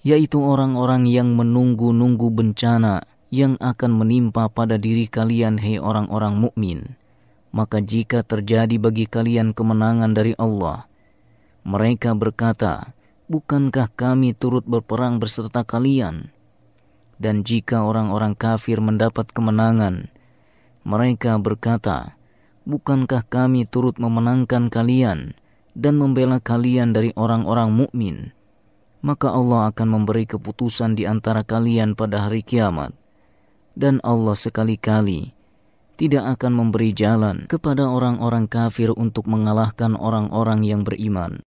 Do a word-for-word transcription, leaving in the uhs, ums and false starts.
yaitu orang-orang yang menunggu-nunggu bencana yang akan menimpa pada diri kalian, hai orang-orang mukmin. Maka jika terjadi bagi kalian kemenangan dari Allah, mereka berkata, bukankah kami turut berperang beserta kalian? Dan jika orang-orang kafir mendapat kemenangan, mereka berkata, bukankah kami turut memenangkan kalian dan membela kalian dari orang-orang mukmin? Maka Allah akan memberi keputusan di antara kalian pada hari kiamat. Dan Allah sekali-kali tidak akan memberi jalan kepada orang-orang kafir untuk mengalahkan orang-orang yang beriman.